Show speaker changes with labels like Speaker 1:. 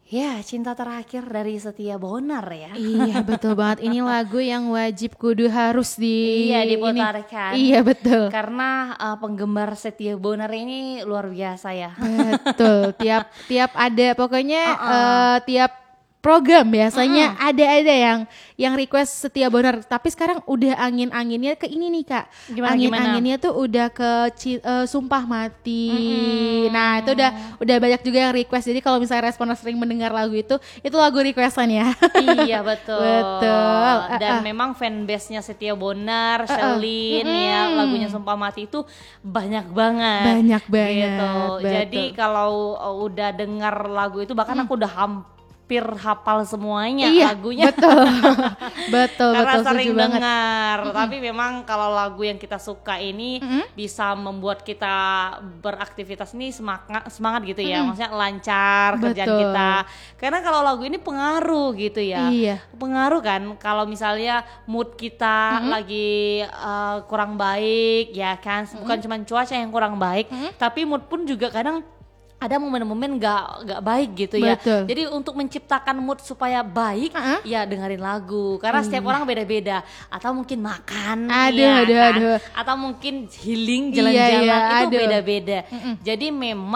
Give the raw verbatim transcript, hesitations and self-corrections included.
Speaker 1: Ya, Cinta Terakhir dari Setia Bonar ya.
Speaker 2: Iya betul banget, ini lagu yang wajib kudu harus di
Speaker 1: Iya
Speaker 2: ini.
Speaker 1: diputarkan.
Speaker 2: Iya betul.
Speaker 1: Karena uh, penggemar Setia Bonar ini luar biasa ya.
Speaker 2: Betul, tiap tiap ada pokoknya
Speaker 1: Uh-uh.
Speaker 2: uh, tiap program biasanya
Speaker 1: Mm-mm.
Speaker 2: ada-ada yang yang request Setia Bonar, tapi sekarang udah angin-anginnya ke ini nih Kak.
Speaker 1: Gimana,
Speaker 2: Angin-anginnya tuh udah ke ci- uh, Sumpah Mati.
Speaker 1: Mm-mm.
Speaker 2: Nah, itu udah udah banyak juga yang request. Jadi kalau misalnya responder sering mendengar lagu itu, itu lagu requestan ya.
Speaker 1: Iya betul.
Speaker 2: Betul.
Speaker 1: Dan
Speaker 2: Uh-uh.
Speaker 1: memang fanbase-nya Setia Bonar,
Speaker 2: Uh-uh.
Speaker 1: Shelin
Speaker 2: Mm-mm.
Speaker 1: ya, lagunya Sumpah Mati itu banyak banget.
Speaker 2: Banyak banget.
Speaker 1: Gitu.
Speaker 2: Betul.
Speaker 1: Jadi kalau uh, udah dengar lagu itu bahkan aku udah hampir hafal semuanya
Speaker 2: Iya,
Speaker 1: lagunya.
Speaker 2: betul. betul,
Speaker 1: Karena
Speaker 2: betul.
Speaker 1: sering
Speaker 2: setuju banget.
Speaker 1: dengar. Tapi memang kalau lagu yang kita suka ini
Speaker 2: Mm-mm.
Speaker 1: bisa membuat kita beraktivitas ini semangat semangat gitu ya.
Speaker 2: Mm-mm.
Speaker 1: Maksudnya lancar kerjaan
Speaker 2: Betul.
Speaker 1: kita. Karena kalau lagu ini pengaruh gitu ya.
Speaker 2: Iya.
Speaker 1: Pengaruh kan kalau misalnya mood kita
Speaker 2: Mm-mm.
Speaker 1: lagi uh, kurang baik ya kan. Bukan cuma cuaca yang kurang baik,
Speaker 2: Mm-mm.
Speaker 1: tapi mood pun juga kadang ada momen-momen gak, gak baik gitu ya.
Speaker 2: Betul.
Speaker 1: Jadi untuk menciptakan mood supaya baik,
Speaker 2: Uh-uh.
Speaker 1: ya dengerin lagu. Karena setiap orang beda-beda. Atau mungkin makan,
Speaker 2: Aduh,
Speaker 1: ya
Speaker 2: aduh,
Speaker 1: kan?
Speaker 2: aduh.
Speaker 1: Atau mungkin healing,
Speaker 2: Iya,
Speaker 1: jalan-jalan,
Speaker 2: iya,
Speaker 1: itu
Speaker 2: aduh.
Speaker 1: beda-beda.
Speaker 2: Mm-mm.
Speaker 1: Jadi memang